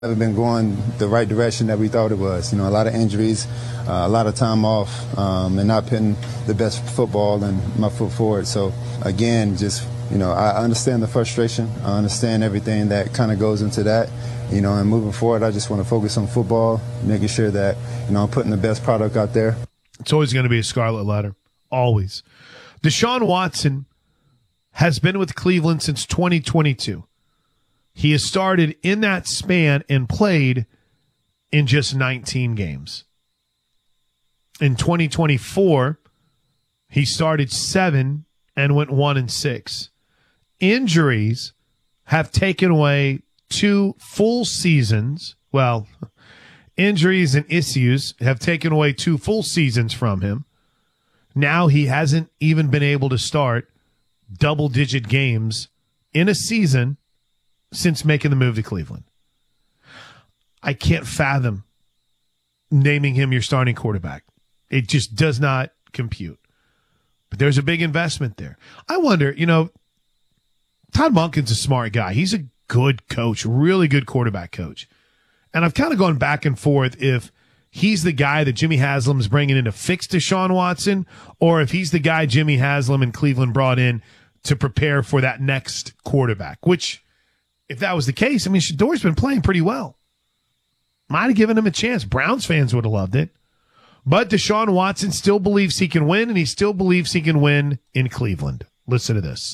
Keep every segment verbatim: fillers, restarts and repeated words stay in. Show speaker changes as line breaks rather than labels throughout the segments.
Haven't been going the right direction that we thought it was. You know, a lot of injuries, uh, a lot of time off, um, and not putting the best football and my foot forward. So, again, just, you know, I understand the frustration. I understand everything that kind of goes into that. You know, and moving forward, I just want to focus on football, making sure that, you know, I'm putting the best product out there.
It's always going to be a scarlet letter. Always. Deshaun Watson has been with Cleveland since twenty twenty-two. He has started in that span and played in just nineteen games. In twenty twenty-four, he started seven and went one and six. Injuries have taken away two full seasons. Well, injuries and issues have taken away two full seasons from him. Now he hasn't even been able to start double-digit games in a season since making the move to Cleveland. I can't fathom naming him your starting quarterback. It just does not compute. But there's a big investment there. I wonder, you know, Todd Monken's a smart guy. He's a good coach, really good quarterback coach. And I've kind of gone back and forth if he's the guy that Jimmy Haslam's bringing in to fix Deshaun Watson, or if he's the guy Jimmy Haslam and Cleveland brought in to prepare for that next quarterback, which, if that was the case, I mean, Shador's been playing pretty well. Might have given him a chance. Browns fans would have loved it. But Deshaun Watson still believes he can win, and he still believes he can win in Cleveland. Listen to this.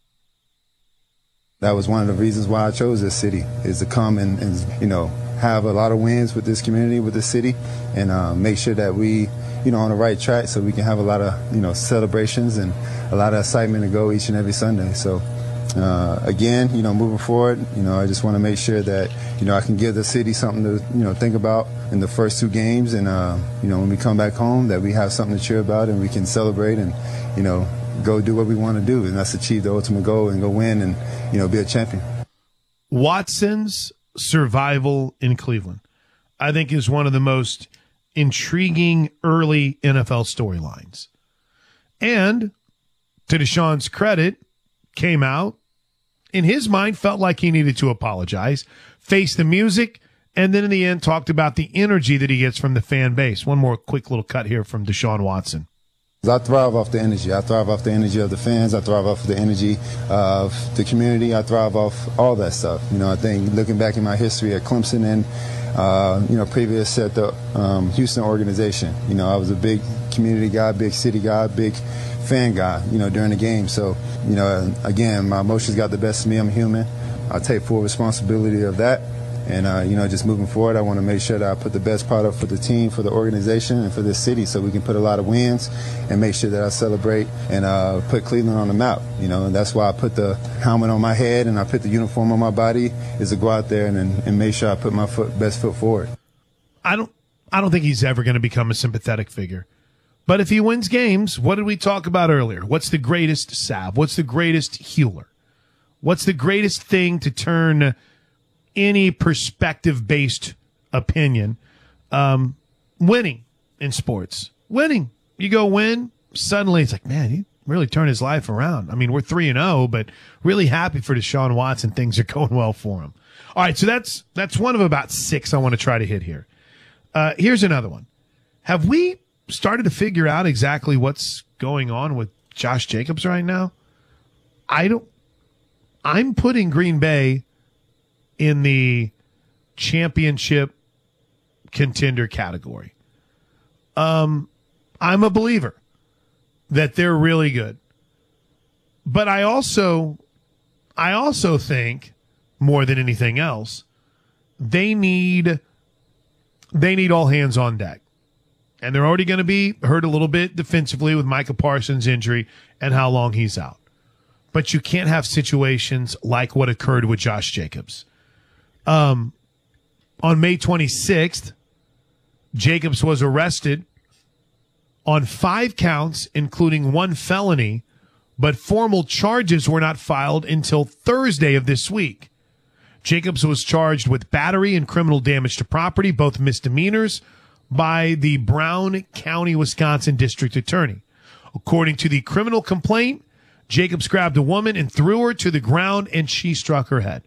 That was one of the reasons why I chose this city, is to come and, and you know, have a lot of wins with this community, with this city, and uh, make sure that we, you know, on the right track so we can have a lot of, you know, celebrations and a lot of excitement to go each and every Sunday. So, uh, again, you know, moving forward, you know, I just want to make sure that, you know, I can give the city something to, you know, think about in the first two games. And, uh, you know, when we come back home, that we have something to cheer about and we can celebrate and, you know, go do what we want to do. And that's achieve the ultimate goal and go win and, you know, be a champion.
Watson's survival in Cleveland, I think, is one of the most intriguing early N F L storylines. And to Deshaun's credit, came out, in his mind, felt like he needed to apologize, face the music, and then in the end talked about the energy that he gets from the fan base. One more quick little cut here from Deshaun Watson.
I thrive off the energy. I thrive off the energy of the fans. I thrive off the energy of the community. I thrive off all that stuff. You know, I think looking back in my history at Clemson and, uh, you know, previous at the um, Houston organization, you know, I was a big community guy, big city guy, big fan guy, you know, during the game. So, you know, again, my emotions got the best of me. I'm human. I take full responsibility of that. And, uh, you know, just moving forward, I want to make sure that I put the best product for the team, for the organization, and for this city so we can put a lot of wins and make sure that I celebrate and uh, put Cleveland on the map. You know, and that's why I put the helmet on my head and I put the uniform on my body, is to go out there and, and make sure I put my foot, best foot forward.
I don't, I don't think he's ever going to become a sympathetic figure. But if he wins games, what did we talk about earlier? What's the greatest salve? What's the greatest healer? What's the greatest thing to turn any perspective-based opinion? Um, winning in sports. Winning. You go win, suddenly it's like, man, he really turned his life around. I mean, we're three and oh, but really happy for Deshaun Watson. Things are going well for him. All right, so that's that's one of about six I want to try to hit here. Uh, here's another one. Have we started to figure out exactly what's going on with Josh Jacobs right now? I don't. I'm putting Green Bay in the championship contender category. Um, I'm a believer that they're really good. But I also, I also think, more than anything else, they need, they need all hands on deck. And they're already going to be hurt a little bit defensively with Micah Parsons' injury and how long he's out. But you can't have situations like what occurred with Josh Jacobs. Um, on May twenty-sixth, Jacobs was arrested on five counts, including one felony, but formal charges were not filed until Thursday of this week. Jacobs was charged with battery and criminal damage to property, both misdemeanors, by the Brown County, Wisconsin District Attorney. According to the criminal complaint, Jacobs grabbed a woman and threw her to the ground, and she struck her head.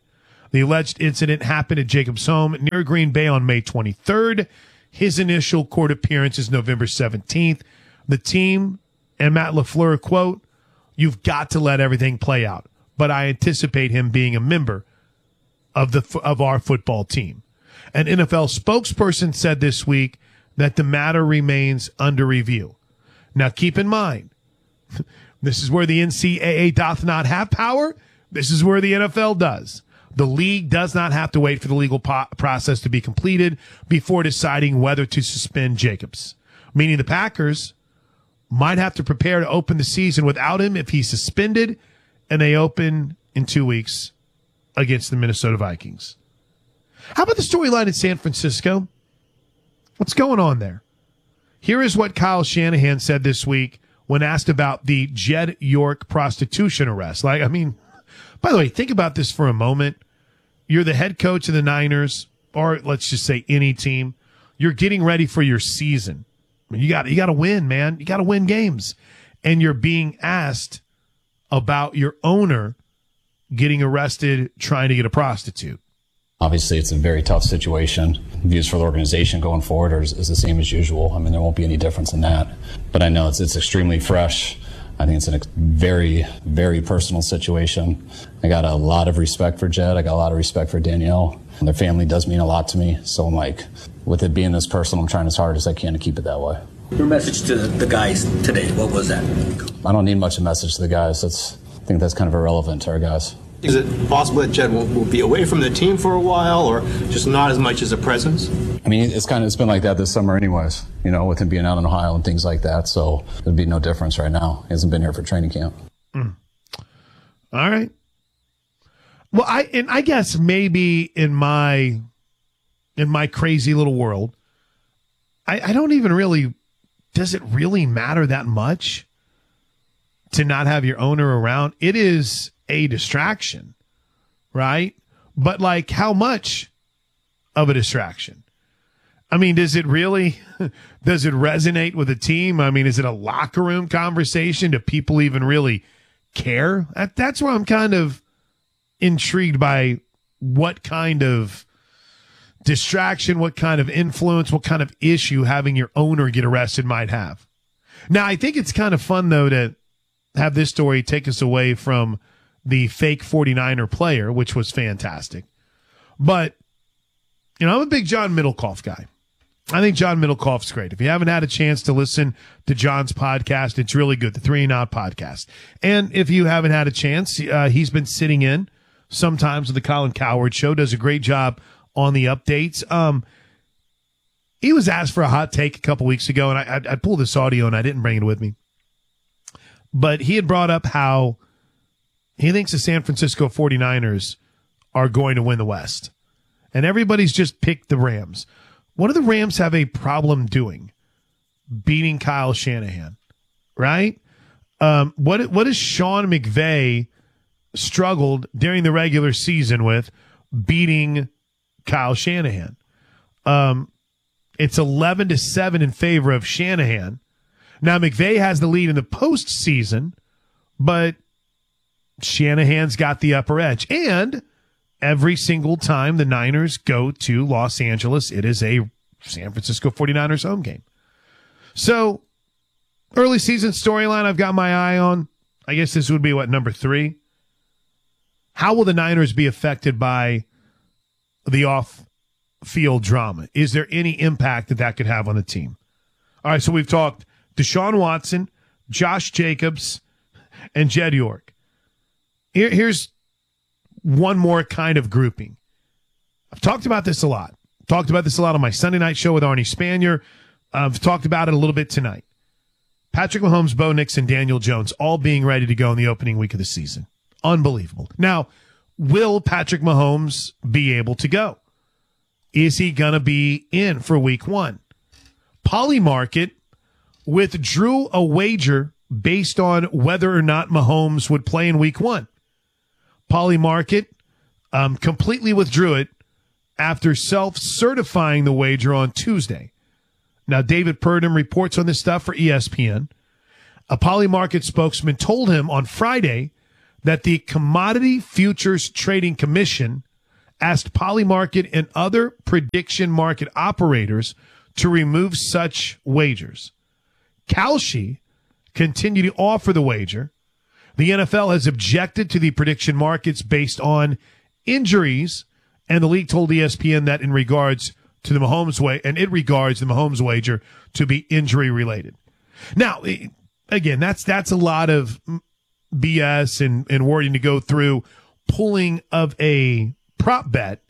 The alleged incident happened at Jacobs' home near Green Bay on May twenty-third. His initial court appearance is November seventeenth. The team and Matt LaFleur, quote, "You've got to let everything play out, but I anticipate him being a member of the of our football team." An N F L spokesperson said this week that the matter remains under review. Now, keep in mind, this is where the N C double A doth not have power. This is where the N F L does. The league does not have to wait for the legal po- process to be completed before deciding whether to suspend Jacobs, meaning the Packers might have to prepare to open the season without him if he's suspended, and they open in two weeks against the Minnesota Vikings. How about the storyline in San Francisco? What's going on there? Here is what Kyle Shanahan said this week when asked about the Jed York prostitution arrest. Like, I mean, by the way, think about this for a moment. You're the head coach of the Niners, or let's just say any team. You're getting ready for your season. I mean, you got you got to win, man. You got to win games. And you're being asked about your owner getting arrested trying to get a prostitute.
Obviously, it's a very tough situation. Views for the organization going forward are, is the same as usual. I mean, there won't be any difference in that. But I know it's it's extremely fresh. I think it's a very, very personal situation. I got a lot of respect for Jed. I got a lot of respect for Danielle. And their family does mean a lot to me. So I'm like, with it being this personal, I'm trying as hard as I can to keep it that way.
Your message to the guys today, what was that?
I don't need much of a message to the guys. That's, I think that's kind of irrelevant to our guys.
Is it possible that Jed will, will be away from the team for a while, or just not as much as a presence?
I mean, it's kind of it's been like that this summer anyways, you know, with him being out in Ohio and things like that. So there'd be no difference right now. He hasn't been here for training camp.
Mm. All right. Well, I and I guess maybe in my in my crazy little world, I, I don't even really, does it really matter that much to not have your owner around? It is a distraction, right? But like, how much of a distraction? I mean, does it really, does it resonate with the team? I mean, is it a locker room conversation? Do people even really care? That, that's where I'm kind of intrigued by what kind of distraction, what kind of influence, what kind of issue having your owner get arrested might have. Now, I think it's kind of fun, though, to have this story take us away from the fake forty-niner player, which was fantastic. But, you know, I'm a big John Middlecoff guy. I think John Middlecoff's great. If you haven't had a chance to listen to John's podcast, it's really good, the Three and Out podcast. And if you haven't had a chance, uh, he's been sitting in sometimes with the Colin Cowherd Show, does a great job on the updates. Um, he was asked for a hot take a couple weeks ago, and I, I, I pulled this audio, and I didn't bring it with me. But he had brought up how he thinks the San Francisco forty-niners are going to win the West. And everybody's just picked the Rams. What do the Rams have a problem doing? Beating Kyle Shanahan, right? Um, what what has Sean McVay struggled during the regular season with? Beating Kyle Shanahan. Um, it's eleven to seven in favor of Shanahan. Now, McVay has the lead in the postseason, but Shanahan's got the upper edge. And every single time the Niners go to Los Angeles, it is a San Francisco forty-niners home game. So, early season storyline I've got my eye on. I guess this would be, what, number three? How will the Niners be affected by the off-field drama? Is there any impact that that could have on the team? All right, so we've talked Deshaun Watson, Josh Jacobs, and Jed York. Here, here's one more kind of grouping. I've talked about this a lot. Talked about this a lot on my Sunday night show with Arnie Spanier. I've talked about it a little bit tonight. Patrick Mahomes, Bo Nix, and Daniel Jones all being ready to go in the opening week of the season. Unbelievable. Now, will Patrick Mahomes be able to go? Is he going to be in for week one? Polymarket withdrew a wager based on whether or not Mahomes would play in week one. Polymarket um, completely withdrew it after self-certifying the wager on Tuesday. Now, David Purdom reports on this stuff for E S P N. A Polymarket spokesman told him on Friday that the Commodity Futures Trading Commission asked Polymarket and other prediction market operators to remove such wagers. Kalshi continued to offer the wager. The N F L has objected to the prediction markets based on injuries, and the league told E S P N that in regards to the Mahomes way, and it regards the Mahomes wager to be injury related. Now, again, that's that's a lot of B S and, and wording to go through pulling of a prop bet,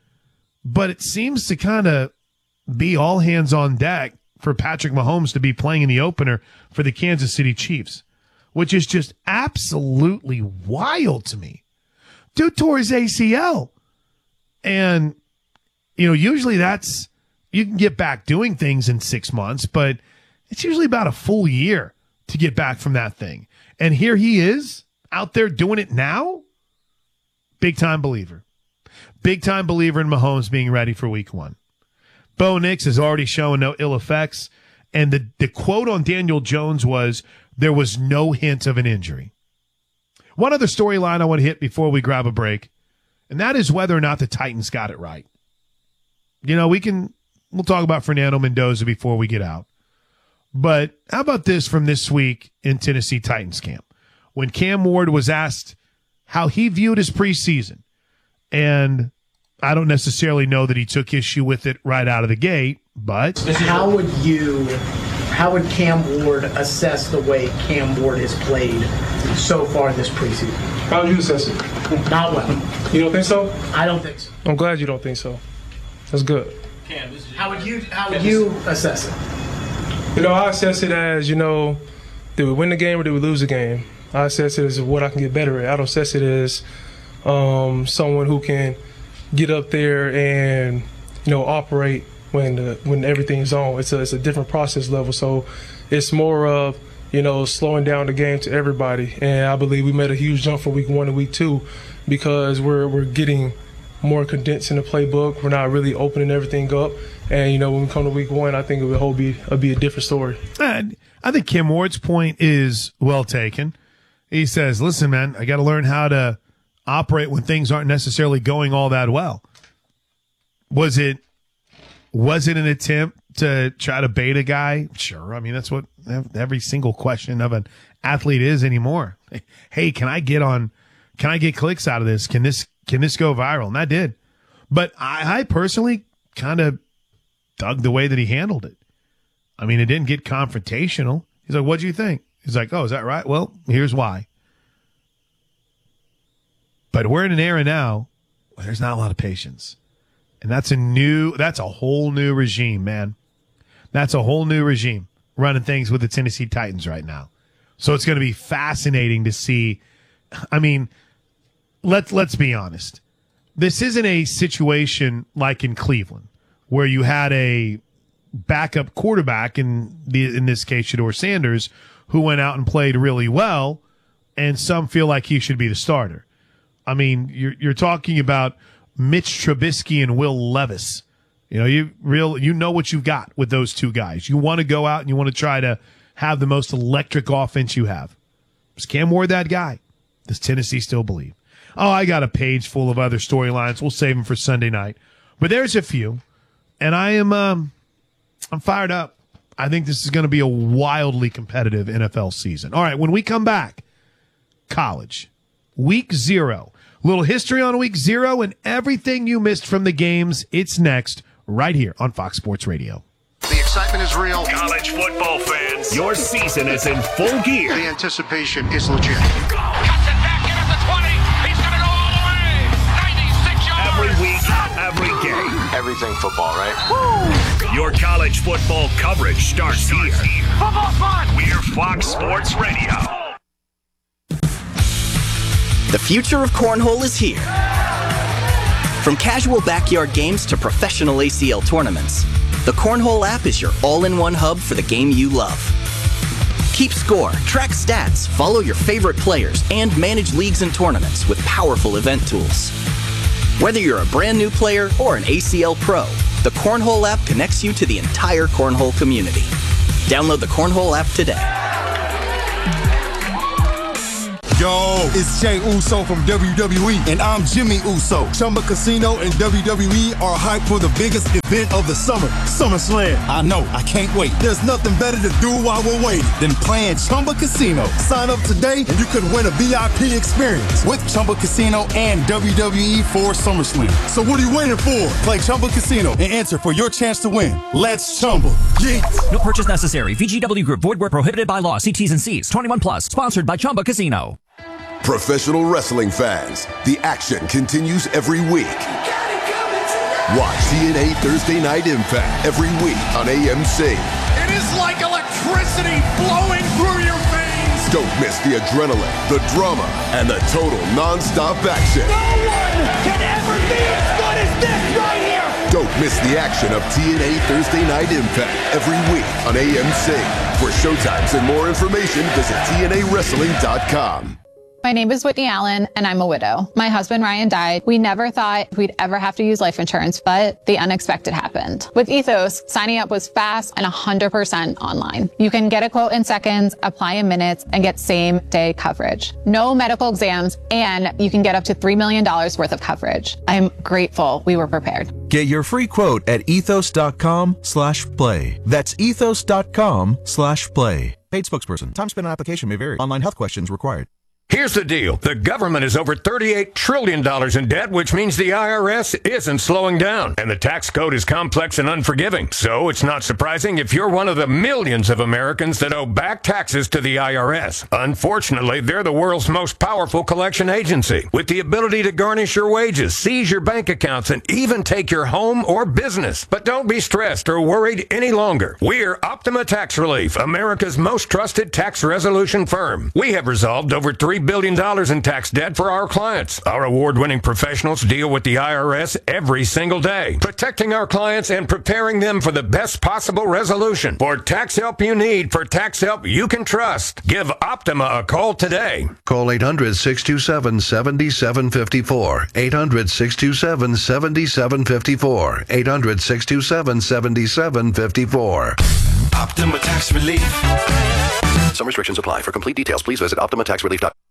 but it seems to kind of be all hands on deck for Patrick Mahomes to be playing in the opener for the Kansas City Chiefs, which is just absolutely wild to me. Dude tore his A C L. And, you know, usually that's, you can get back doing things in six months, but it's usually about a full year to get back from that thing. And here he is out there doing it now. Big time believer. Big time believer in Mahomes being ready for week one. Bo Nix has already shown no ill effects. And the, the quote on Daniel Jones was, there was no hint of an injury. One other storyline I want to hit before we grab a break, and that is whether or not the Titans got it right. You know, we can, we'll talk about Fernando Mendoza before we get out. But how about this from this week in Tennessee Titans camp? When Cam Ward was asked how he viewed his preseason, and I don't necessarily know that he took issue with it right out of the gate, but
how would you, how would Cam Ward assess the way Cam Ward has played so far this preseason?
How would you assess it?
Not well.
You don't think so?
I don't think so.
I'm glad you don't think so. That's good.
Cam, how would you how would you assess it?
You know, I assess it as, you know, did we win the game or did we lose the game? I assess it as what I can get better at. I don't assess it as um, someone who can get up there and, you know, operate when the, when everything's on. It's a, it's a different process level. So it's more of, you know, slowing down the game to everybody. And I believe we made a huge jump from week one to week two because we're we're getting more condensed in the playbook. We're not really opening everything up. And, you know, when we come to week one, I think it will be, it'll be a different story.
And I think Kim Ward's point is well taken. He says, listen, man, I got to learn how to operate when things aren't necessarily going all that well. Was it, was it an attempt to try to bait a guy? Sure. I mean, that's what every single question of an athlete is anymore. Hey, can I get on, can I get clicks out of this? Can this, can this go viral? And that did. But I, I personally kind of dug the way that he handled it. I mean, it didn't get confrontational. He's like, what'd you think? He's like, oh, is that right? Well, here's why. But we're in an era now where there's not a lot of patience. And that's a new, that's a whole new regime, man. That's a whole new regime running things with the Tennessee Titans right now. So it's going to be fascinating to see. I mean, let's, let's be honest. This isn't a situation like in Cleveland where you had a backup quarterback, in the in this case, Shedeur Sanders, who went out and played really well, and some feel like he should be the starter. I mean, you're you're talking about Mitch Trubisky and Will Levis. You know, you real you know what you've got with those two guys. You want to go out and you want to try to have the most electric offense you have. Is Cam Ward that guy? Does Tennessee still believe? Oh, I got a page full of other storylines. We'll save them for Sunday night. But there's a few, and I am um, I'm fired up. I think this is going to be a wildly competitive N F L season. All right, when we come back, college, week zero. A little history on week zero and everything you missed from the games. It's next right here on Fox Sports Radio.
The excitement is real.
College football fans, your season is in full gear.
The anticipation is legit.
Go! Cuts it back in at the twenty. He's going to go all the way. ninety-six yards. Every week, every game.
Everything football, right?
Woo! Your college football coverage starts, starts here. here. Football fun. We're Fox Sports Radio.
The future of cornhole is here. From casual backyard games to professional A C L tournaments, the Cornhole app is your all-in-one hub for the game you love. Keep score, track stats, follow your favorite players, and manage leagues and tournaments with powerful event tools. Whether you're a brand new player or an A C L pro, the Cornhole app connects you to the entire cornhole community. Download the Cornhole app today.
Yo, it's Jey Uso from W W E, and I'm Jimmy Uso. Chumba Casino and W W E are hyped for the biggest event of the summer, SummerSlam. I know, I can't wait. There's nothing better to do while we're waiting than playing Chumba Casino. Sign up today and you could win a V I P experience with Chumba Casino and W W E for SummerSlam. So what are you waiting for? Play Chumba Casino and enter for your chance to win. Let's Chumba. Yeah.
No purchase necessary. V G W Group. Void where prohibited by law. See T's and C's. twenty-one plus. Sponsored by Chumba Casino.
Professional wrestling fans, the action continues every week. Watch T N A Thursday Night Impact every week on A M C.
It is like electricity flowing through your veins.
Don't miss the adrenaline, the drama, and the total non-stop action.
No one can ever be as good as this right here.
Don't miss the action of T N A Thursday Night Impact every week on A M C. For showtimes and more information, visit T N A wrestling dot com.
My name is Whitney Allen, and I'm a widow. My husband, Ryan, died. We never thought we'd ever have to use life insurance, but the unexpected happened. With Ethos, signing up was fast and one hundred percent online. You can get a quote in seconds, apply in minutes, and get same-day coverage. No medical exams, and you can get up to three million dollars worth of coverage. I'm grateful we were prepared.
Get your free quote at ethos.com slash play. That's ethos.com slash play. Paid spokesperson. Time spent on application may vary. Online health questions required.
Here's the deal. The government is over thirty-eight trillion dollars in debt, which means the I R S isn't slowing down. And the tax code is complex and unforgiving. So it's not surprising if you're one of the millions of Americans that owe back taxes to the I R S. Unfortunately, they're the world's most powerful collection agency, with the ability to garnish your wages, seize your bank accounts, and even take your home or business. But don't be stressed or worried any longer. We're Optima Tax Relief, America's most trusted tax resolution firm. We have resolved over three billion dollars in tax debt for our clients. Our award-winning professionals deal with the I R S every single day, protecting our clients and preparing them for the best possible resolution. For tax help you need, for tax help you can trust, give Optima a call today.
Call eight hundred, six two seven, seven seven five four. eight hundred, six two seven, seven seven five four. eight hundred, six two seven, seven seven five four.
Optima Tax Relief. Some restrictions apply. For complete details, please visit optima tax relief dot com.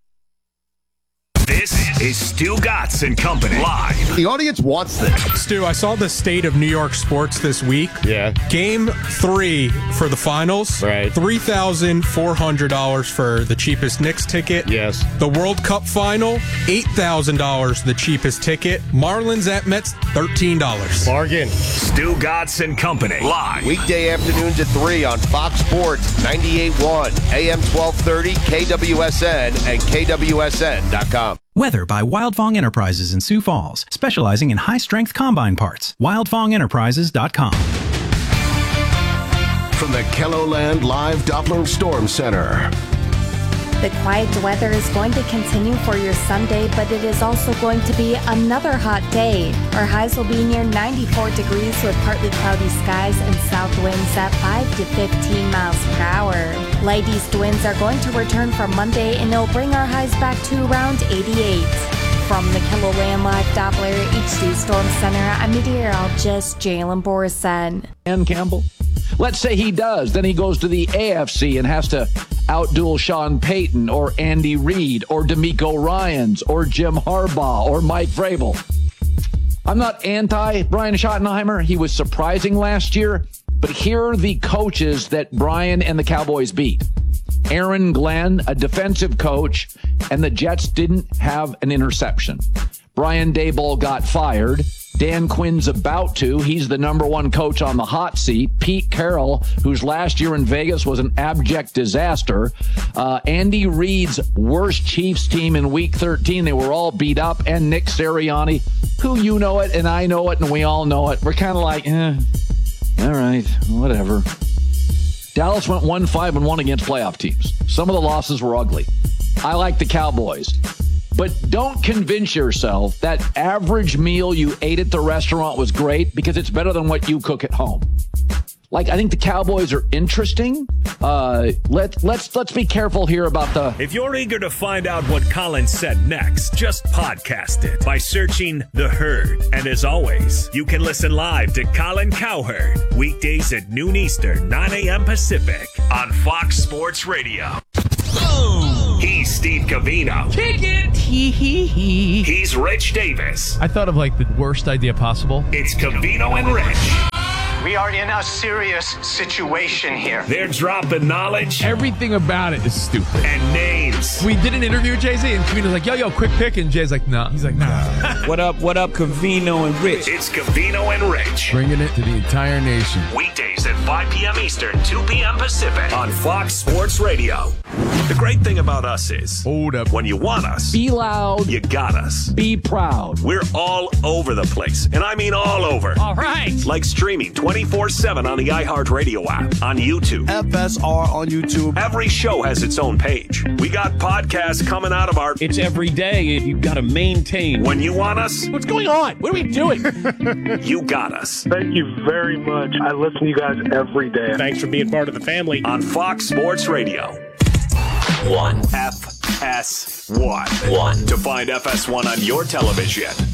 This is Stu Gatz and Company live.
The audience wants this.
Stu, I saw the state of New York sports this week.
Yeah.
Game three for the finals.
Right.
three thousand four hundred dollars for the cheapest Knicks ticket.
Yes.
The World Cup final, eight thousand dollars the cheapest ticket. Marlins at Mets, thirteen dollars.
Bargain.
Stu Gatz and Company live.
Weekday afternoons at three on Fox Sports ninety-eight point one, A M twelve thirty, K W S N, and K W S N dot com.
Weather by Wildfong Enterprises in Sioux Falls, specializing in high-strength combine parts. wildfong enterprises dot com.
From the Kelloland Live Doppler Storm Center.
The quiet weather is going to continue for your Sunday, but it is also going to be another hot day. Our highs will be near ninety-four degrees with partly cloudy skies and south winds at five to fifteen miles per hour. Light east winds are going to return for Monday, and it'll bring our highs back to around eighty-eight. From the Kelloland Live Doppler H D Storm Center, I'm meteorologist Jalen Borson.
Dan Campbell? Let's say he does. Then he goes to the A F C and has to outduel Sean Payton or Andy Reid or DeMeco Ryans or Jim Harbaugh or Mike Vrabel. I'm not anti Brian Schottenheimer. He was surprising last year. But here are the coaches that Brian and the Cowboys beat. Aaron Glenn, a defensive coach, and the Jets didn't have an interception. Brian Daboll got fired. Dan Quinn's about to. He's the number one coach on the hot seat. Pete Carroll, whose last year in Vegas was an abject disaster. Uh, Andy Reid's worst Chiefs team in week thirteen. They were all beat up. And Nick Sirianni, who you know it and I know it and we all know it. We're kind of like, eh, all right, whatever. Dallas went one five and one against playoff teams. Some of the losses were ugly. I like the Cowboys. But don't convince yourself that average meal you ate at the restaurant was great because it's better than what you cook at home. Like, I think the Cowboys are interesting. Uh, let, let's let's be careful here about the...
If you're eager to find out what Colin said next, just podcast it by searching The Herd. And as always, you can listen live to Colin Cowherd weekdays at noon Eastern, nine a.m. Pacific on Fox Sports Radio.
Boom!
He's Steve Covino.
Kick it. Hee hee hee.
He's Rich Davis.
I thought of like the worst idea possible.
It's Covino and Rich.
We are in a serious situation here.
They're dropping knowledge.
Everything about it is stupid.
And names.
We did an interview with Jay-Z, and Covino's like, yo, yo, quick pick. And Jay's like, nah. He's like, nah.
What up, what up, Covino and Rich?
It's Covino and Rich.
Bringing it to the entire nation.
Weekdays at five p.m. Eastern, two p.m. Pacific on Fox Sports Radio. The great thing about us is,
hold up.
When you want us,
Be loud.
you got us.
Be proud.
We're all over the place, and I mean all over.
All right.
Like streaming twenty-four seven on the iHeartRadio app, on YouTube.
F S R on YouTube.
Every show has its own page. We got podcasts coming out of our...
It's every day, and you've got to maintain.
When you want us,
What's going on? What are we doing?
you got us.
Thank you very much. I listen to you guys every day.
Thanks for being part of the family. On Fox Sports Radio.
One.
F S one.
One.
To find F S one on your television,